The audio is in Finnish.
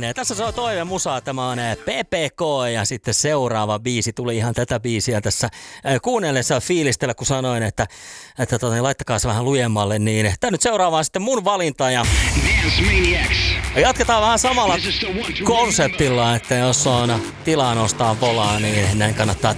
Ja tässä se on toive musaa. Tämä on PPK ja sitten seuraava biisi tuli ihan tätä biisiä tässä kuunnellessa fiilistellä, kun sanoin, että laittakaa se vähän lujemmalle. Niin tämä nyt seuraava on sitten mun valinta ja jatketaan vähän samalla konseptilla, että jos on tilaa nostaa volaa, niin näin kannattaa